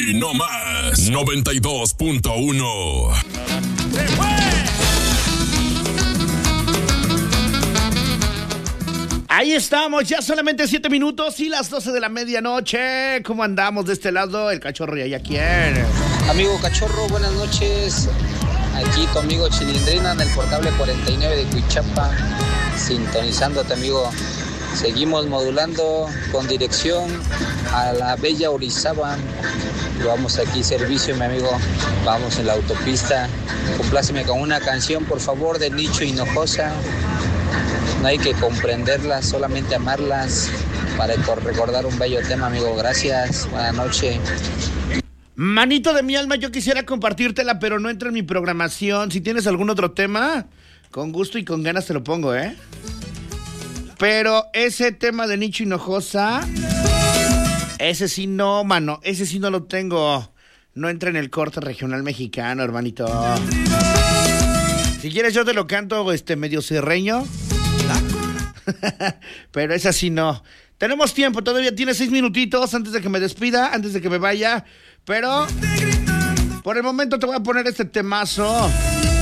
Y no más, 92.1. Ahí estamos, ya solamente 7 minutos y las 12 de la medianoche. ¿Cómo andamos de este lado? El Cachorro y allá quién. Amigo Cachorro, buenas noches. Aquí tu amigo Chilindrina en el portable 49 de Cuichapa, sintonizándote, amigo. Seguimos modulando con dirección a la bella Orizaba. Vamos aquí, servicio, mi amigo. Vamos en la autopista. Compláceme con una canción, por favor, de Nicho Hinojosa. No hay que comprenderlas, solamente amarlas para recordar un bello tema, amigo. Gracias, buenas noches. Manito de mi alma, yo quisiera compartírtela, pero no entra en mi programación. Si tienes algún otro tema, con gusto y con ganas te lo pongo, ¿eh? Pero ese tema de Nicho Hinojosa, ese sí no, mano, ese sí no lo tengo. No entra en el corte regional mexicano, hermanito. Si quieres yo te lo canto, medio serreño. Pero esa sí no. Tenemos tiempo, todavía tienes 6 minutitos antes de que me despida, antes de que me vaya. Pero por el momento te voy a poner este temazo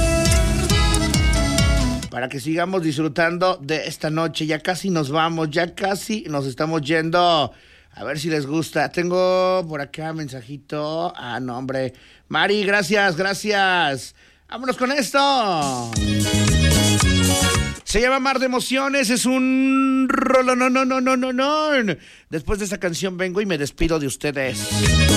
para que sigamos disfrutando de esta noche. Ya casi nos vamos, ya casi nos estamos yendo. A ver si les gusta. Tengo por acá mensajito. Ah, no, hombre. Mari, gracias. Vámonos con esto. Se llama Mar de Emociones, es un rollo. No. Después de esa canción vengo y me despido de ustedes.